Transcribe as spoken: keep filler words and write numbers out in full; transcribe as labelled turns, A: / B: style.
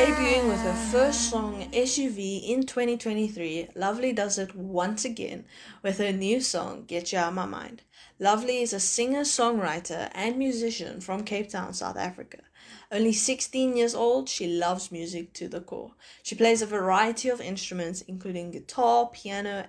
A: Debuting with her first song S U V in twenty twenty-three, Lovely does it once again with her new song Get You Out My Mind. Lovely is a singer, songwriter, and musician from Cape Town, South Africa. Only sixteen years old, she loves music to the core. She plays a variety of instruments, including guitar, piano,